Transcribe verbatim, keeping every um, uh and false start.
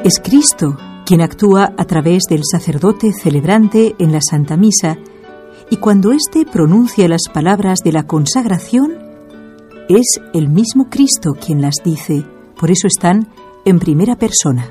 Es Cristo quien actúa a través del sacerdote celebrante en la Santa Misa, y cuando éste pronuncia las palabras de la consagración, es el mismo Cristo quien las dice, por eso están en primera persona.